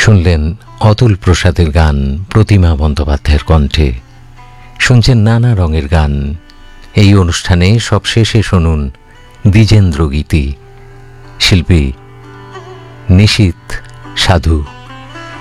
শুনলেন অতুল প্রসাদের গান প্রতিমা বন্দ্যোপাধ্যায়ের কণ্ঠে। শুনছেন নানা রঙের গান। এই অনুষ্ঠানে সবশেষে শুনুন দ্বিজেন্দ্র গীতি, শিল্পী নিশীথ সাধু।